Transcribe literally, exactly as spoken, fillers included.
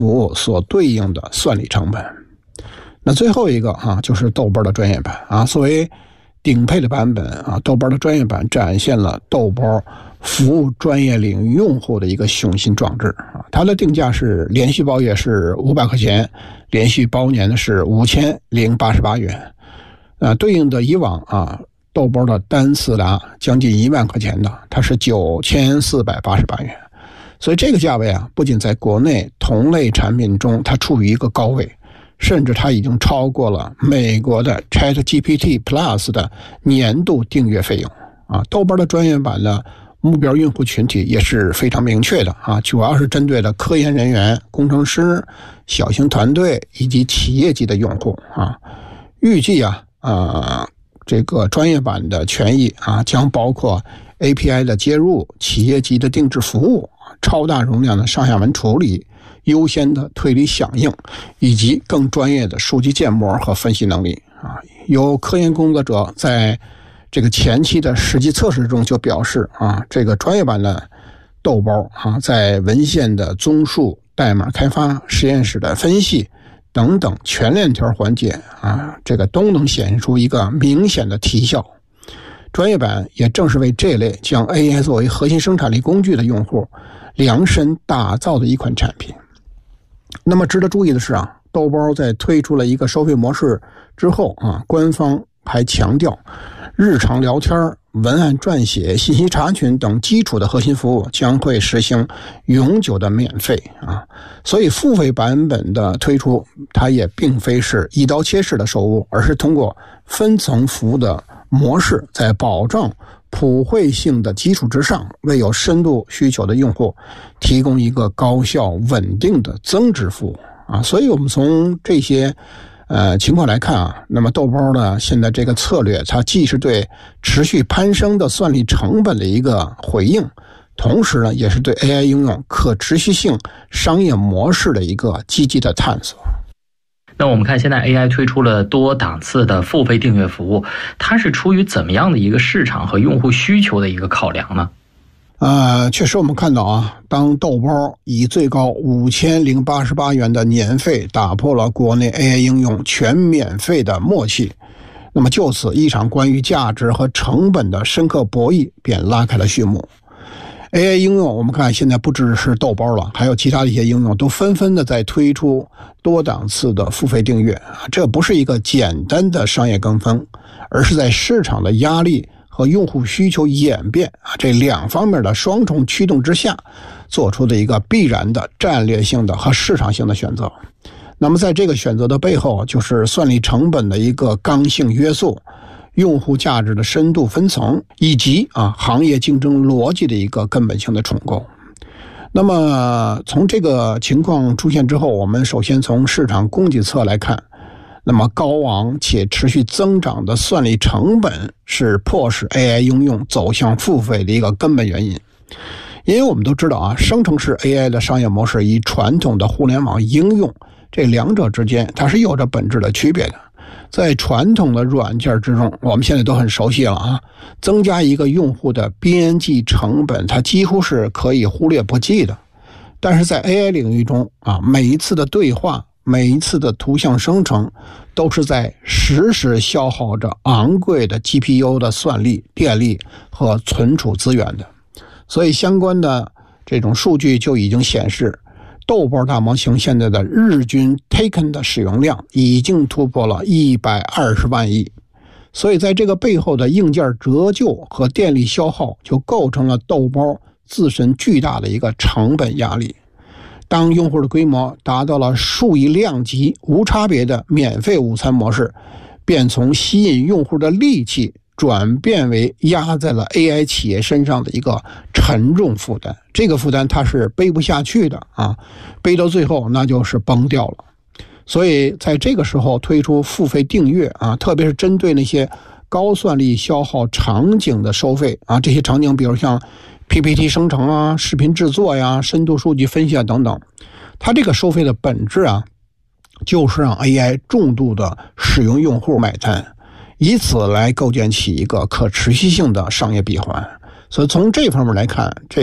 服务所对应的算力成本。那最后一个啊，就是豆瓣的专业版啊，作为顶配的版本啊，豆瓣的专业版展现了豆瓣服务专业领域用户的一个雄心壮志啊。它的定价是连续包月是五百块钱，连续包年的是五千零八十八元，啊，对应的以往啊豆瓣的单次达将近一万块钱的，它是九千四百八十八元。所以这个价位啊，不仅在国内同类产品中它处于一个高位，甚至它已经超过了美国的 ChatGPT Plus 的年度订阅费用啊。豆瓣的专业版的目标用户群体也是非常明确的啊，主要是针对的科研人员、工程师、小型团队以及企业级的用户啊。预计啊，呃，这个专业版的权益啊，将包括 A P I 的接入、企业级的定制服务、超大容量的上下文处理、优先的推理响应，以及更专业的数据建模和分析能力啊。有科研工作者在这个前期的实际测试中就表示啊，这个专业版的豆包啊，在文献的综述、代码开发、实验室的分析等等全链条环节啊，这个都能显示出一个明显的提效。专业版也正是为这类将 A I 作为核心生产力工具的用户量身打造的一款产品。那么值得注意的是啊，豆包在推出了一个收费模式之后啊，官方还强调日常聊天、文案撰写、信息查询等基础的核心服务将会实行永久的免费啊。所以付费版本的推出，它也并非是一刀切式的收入，而是通过分层服务的模式，在保障普惠性的基础之上，为有深度需求的用户提供一个高效稳定的增值服务啊。所以我们从这些呃情况来看啊，那么豆包呢现在这个策略，它既是对持续攀升的算力成本的一个回应，同时呢也是对 A I 应用可持续性商业模式的一个积极的探索。 那我们看现在 A I 推出了多档次的付费订阅服务，它是出于怎么样的一个市场和用户需求的一个考量呢？ 呃，确实我们看到啊，当豆包以最高五千零八十八元的年费打破了国内 A I 应用全免费的默契，那么就此一场关于价值和成本的深刻博弈便拉开了序幕。A I 应用我们看现在不只是豆包了，还有其他的一些应用都纷纷的在推出多档次的付费订阅啊，这不是一个简单的商业跟风，而是在市场的压力和用户需求演变啊这两方面的双重驱动之下做出的一个必然的战略性的和市场性的选择。那么在这个选择的背后，就是算力成本的一个刚性约束，用户价值的深度分层，以及啊行业竞争逻辑的一个根本性的重构。那么从这个情况出现之后，我们首先从市场供给侧来看，那么高昂且持续增长的算力成本是迫使 A I 应用走向付费的一个根本原因。因为我们都知道啊，生成式 A I 的商业模式与传统的互联网应用这两者之间它是有着本质的区别的。在传统的软件之中，我们现在都很熟悉了啊，增加一个用户的边际成本它几乎是可以忽略不计的。但是在 A I 领域中啊，每一次的对话，每一次的图像生成都是在实时消耗着昂贵的 G P U 的算力、电力和存储资源的。所以相关的这种数据就已经显示，豆包大模型现在的日均 Taken 的使用量已经突破了一百二十万亿。所以在这个背后的硬件折旧和电力消耗就构成了豆包自身巨大的一个成本压力。当用户的规模达到了数以量级无差别的免费午餐模式，便从吸引用户的利器转变为压在了 A I 企业身上的一个沉重负担。这个负担它是背不下去的啊，背到最后那就是崩掉了。所以在这个时候推出付费订阅啊，特别是针对那些高算力消耗场景的收费啊，这些场景比如像 P P T 生成啊、视频制作呀、深度数据分析啊等等，它这个收费的本质啊，就是让 A I 重度的使用用户买单，以此来构建起一个可持续性的商业闭环。所以从这方面来看，这